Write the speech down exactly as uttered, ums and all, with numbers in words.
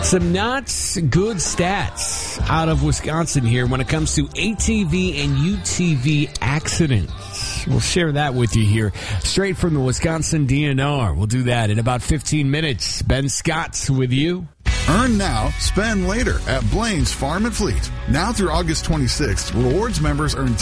Some not good stats out of Wisconsin here when it comes to A T V and U T V accidents. We'll share that with you here straight from the Wisconsin D N R. We'll do that in about fifteen minutes. Ben Scott's with you. Earn now, spend later at Blaine's Farm and Fleet. Now through August twenty-sixth, rewards members earn